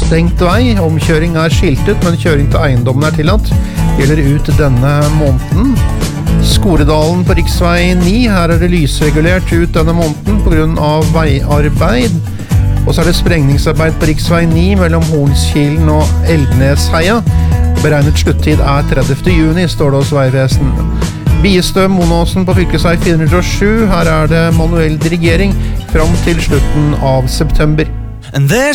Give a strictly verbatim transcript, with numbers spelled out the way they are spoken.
stengt vei. Omkjøring er skiltet, men kjøring til eiendommen er tillatt. Gjelder ut denne måneden. Skoredalen på riksvei ni. Her er det lysregulert ut denne måneden på grunn av veiarbeid. Og så er det sprengningsarbeid på riksvei ni mellom Hornskilen og Eldnesheia. Beregnet sluttid er tredivte juni, står det hos Veivesen. Biestø Monåsen på fylkesvei fire hundre og sju. Her er det manuell dirigering fram til slutten av september. And there's